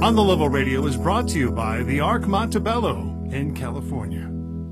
On the Level Radio is brought to you by the Ark Montebello in California.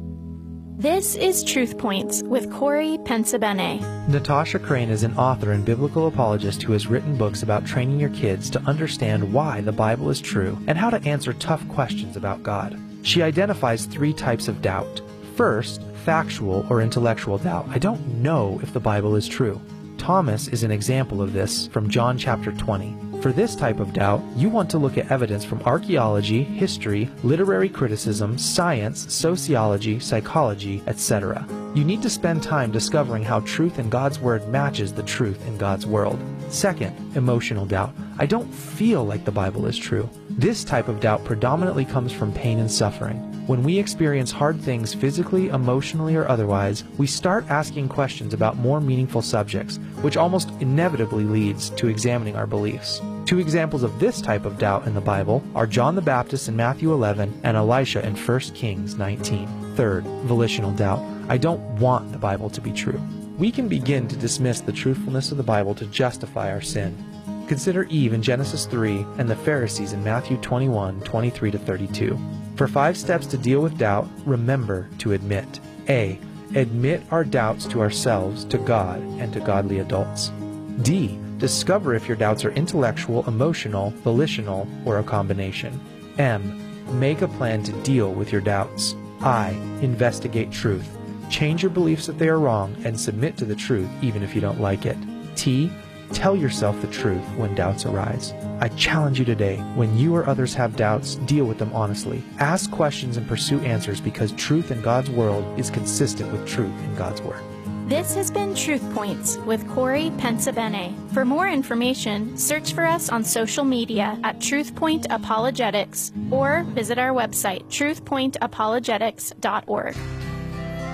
This is Truth Points with Corey Pensabene. Natasha Crane is an author and biblical apologist who has written books about training your kids to understand why the Bible is true and how to answer tough questions about God. She identifies 3 types of doubt. First, factual or intellectual doubt. I don't know if the Bible is true. Thomas is an example of this from John chapter 20. For this type of doubt, you want to look at evidence from archaeology, history, literary criticism, science, sociology, psychology, etc. You need to spend time discovering how truth in God's Word matches the truth in God's world. Second, emotional doubt. I don't feel like the Bible is true. This type of doubt predominantly comes from pain and suffering. When we experience hard things physically, emotionally, or otherwise, we start asking questions about more meaningful subjects, which almost inevitably leads to examining our beliefs. 2 examples of this type of doubt in the Bible are John the Baptist in Matthew 11 and Elisha in 1 Kings 19. Third, volitional doubt. I don't want the Bible to be true. We can begin to dismiss the truthfulness of the Bible to justify our sin. Consider Eve in Genesis 3 and the Pharisees in Matthew 21, 23-32. For 5 steps to deal with doubt, remember to admit. A. Admit our doubts to ourselves, to God, and to godly adults. D. Discover if your doubts are intellectual, emotional, volitional, or a combination. M. Make a plan to deal with your doubts. I. Investigate truth. Change your beliefs if they are wrong and submit to the truth even if you don't like it. T. Tell yourself the truth when doubts arise. I challenge you today, when you or others have doubts, deal with them honestly. Ask questions and pursue answers because truth in God's world is consistent with truth in God's Word. This has been Truth Points with Corey Pensabene. For more information, search for us on social media at TruthPoint Apologetics or visit our website, truthpointapologetics.org.